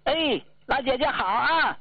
哎，老姐姐好啊。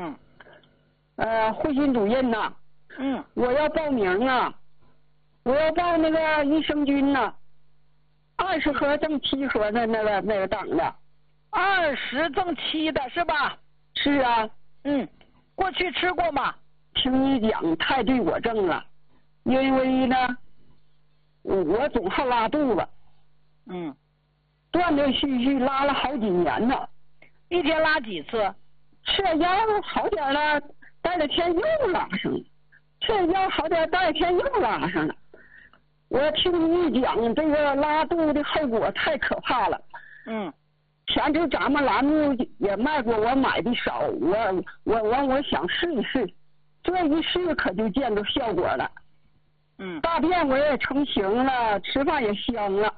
会心主任呐。我要报名啊，我要报那个益生菌呐，20盒赠7盒的那个档的。 20赠7的是吧？ 是啊。 过去吃过吗？ 听你讲太对我正了，因为呢，我总好拉肚子。断断续续拉了好几年呢。 一天拉几次？ 吃点药好点了，待2天又拉上了。吃点药好点，待2天又拉上了。我听你一讲，这个拉肚子的后果太可怕了。前阵咱们栏目也卖过，我买的少，我想试一试，这一试可就见着效果了。大便我也成型了，吃饭也香了。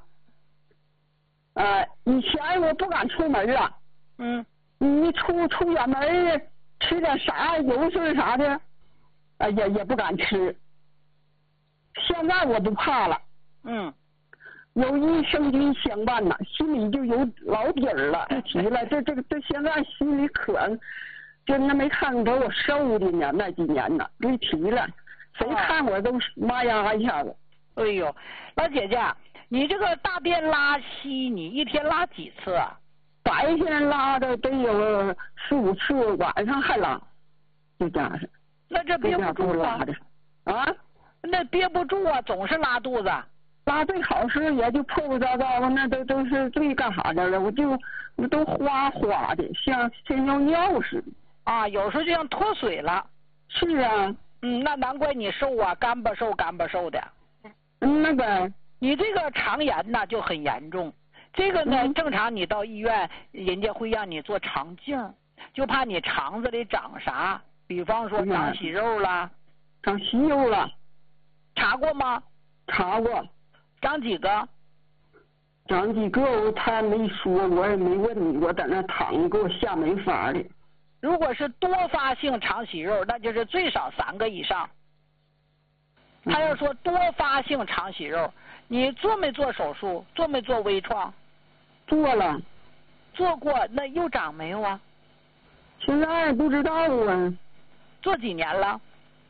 以前我不敢出门啊。你出远门吃点啥油水啥的，也不敢吃。现在我不怕了。有益生菌相伴呐，心里就有老底儿了。别提了，这现在心里可真的没看着我瘦的呢，那几年呢，别提了，谁看我都妈呀一下子。 哎呦，老姐姐，你这个大便拉稀，你一天拉几次啊？ 白天拉的得有4、5次，晚上还拉，就这样式。 那这憋不住拉的啊？ 那憋不住啊，总是拉肚子。 拉最好是也就破破糟糟的，那都是最干啥的了，我都花花的，像尿尿似的。 有时候就像脱水了。 是啊。 那难怪你瘦啊，干巴瘦的。 那个你这个肠炎呢就很严重，这个呢正常你到医院，人家会让你做肠镜，就怕你肠子里长啥，比方说长息肉啦。 长息肉了。 查过吗？ 查过。 长几个？ 长几个他没说，我也没问你，我在那躺着给我吓没法的。 如果是多发性肠息肉，那就是最少3个以上。他要说多发性肠息肉，你做没做手术？做没做微创？ 做了。 做过，那又长没有啊？ 现在不知道啊。 做几年了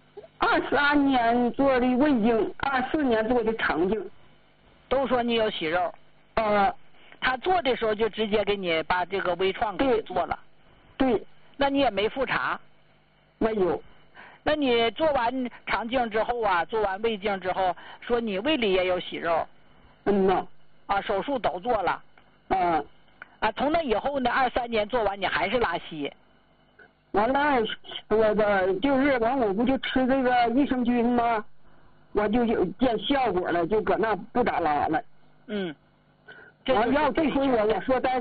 ？23年做的胃镜，24年做的肠镜。 都说你有息肉。他做的时候就直接给你把这个微创给你做了。 对。 那你也没复查？ 没有。 那你做完肠镜之后啊，做完胃镜之后，说你胃里也有息肉。手术都做了。从那以后呢，23年做完你还是拉稀。 完了，就是完我不就吃这个益生菌吗？我就有见效果了，就搁那不咋拉了。完要这回我说再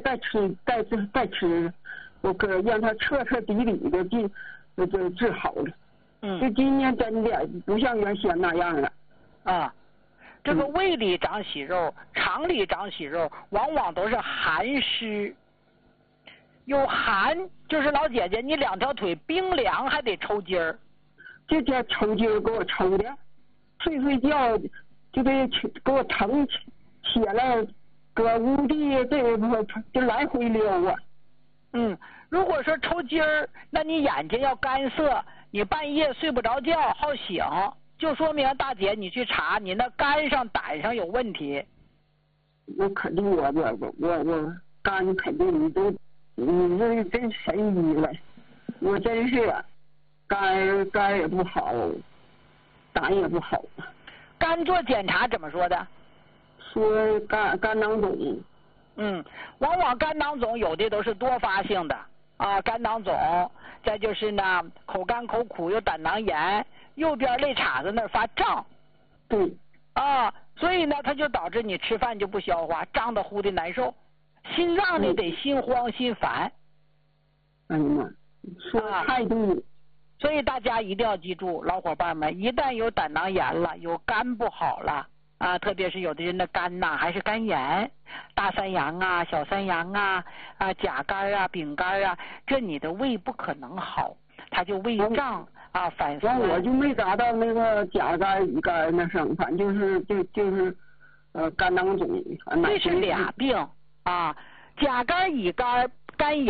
吃，我可让他彻底的就治好了。就今年真的不像原先那样了。 这个胃里长息肉，肠里长息肉，往往都是寒湿。有寒就是老姐姐，你2条腿冰凉还得抽筋儿。 这叫抽筋儿给我抽的，睡觉就得给我疼起来，搁屋里这就来回溜啊。 如果说抽筋儿，那你眼睛要干涩，你半夜睡不着觉，好醒，就说明大姐你去查，你那肝上胆上有问题。 我肯定我肝肯定你这真神医了，我真是肝也不好，胆也不好。 肝做检查怎么说的？ 说肝囊肿。 往往肝囊肿有的都是多发性的肝囊肿，再就是呢口干口苦有胆囊炎，右边肋叉子那儿发胀。 对。 所以呢它就导致你吃饭就不消化，胀得乎的难受，心脏里得心慌心烦。 哎呀妈，说太对了。 所以大家一定要记住，老伙伴们，一旦有胆囊炎了，有肝不好了特别是有的人的肝呐还是肝炎，大三阳啊、小三阳啊、甲肝啊、丙肝啊，这你的胃不可能好，它就胃胀反酸。 我就没达到那个甲肝乙肝那上，反正就是肝囊肿。 这是俩病甲肝乙肝肝炎。